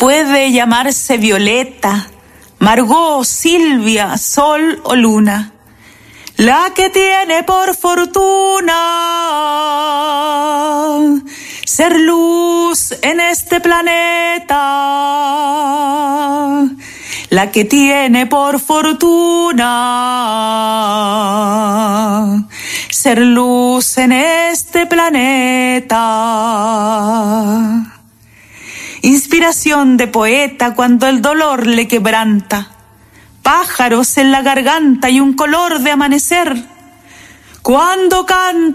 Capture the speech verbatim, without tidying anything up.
Puede llamarse Violeta, Margot, Silvia, Sol o Luna. La que tiene por fortuna ser luz en este planeta. La que tiene por fortuna ser luz en este planeta. Inspiración de poeta cuando el dolor le quebranta. Pájaros en la garganta y un color de amanecer. Cuando canta